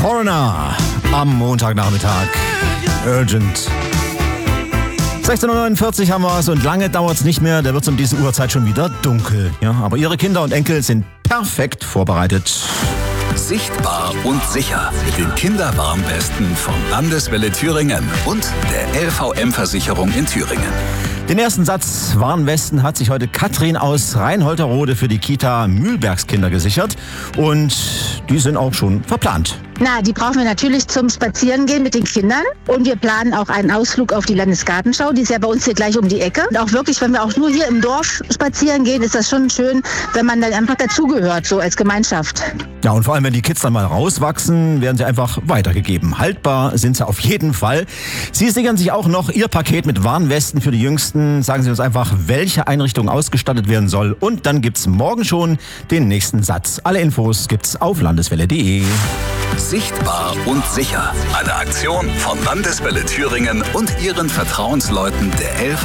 Foreigner am Montagnachmittag. Urgent. 16.49 Uhr haben wir es und lange dauert es nicht mehr. Da wird es um diese Uhrzeit schon wieder dunkel. Ja, aber Ihre Kinder und Enkel sind perfekt vorbereitet. Sichtbar und sicher mit den Kinderwarnwesten von Landeswelle Thüringen und der LVM-Versicherung in Thüringen. Den ersten Satz Warnwesten hat sich heute Katrin aus Rheinholterode für die Kita Mühlbergskinder gesichert. Und die sind auch schon verplant. Na, die brauchen wir natürlich zum Spazierengehen mit den Kindern. Und wir planen auch einen Ausflug auf die Landesgartenschau. Die ist ja bei uns hier gleich um die Ecke. Und auch wirklich, wenn wir auch nur hier im Dorf spazieren gehen, ist das schon schön, wenn man dann einfach dazugehört, so als Gemeinschaft. Ja, und vor allem, wenn die Kids dann mal rauswachsen, werden sie einfach weitergegeben. Haltbar sind sie auf jeden Fall. Sie sichern sich auch noch ihr Paket mit Warnwesten für die Jüngsten. Sagen Sie uns einfach, welche Einrichtung ausgestattet werden soll. Und dann gibt's morgen schon den nächsten Satz. Alle Infos gibt's auf landeswelle.de. Sichtbar und sicher. Eine Aktion von Landeswelle Thüringen und ihren Vertrauensleuten der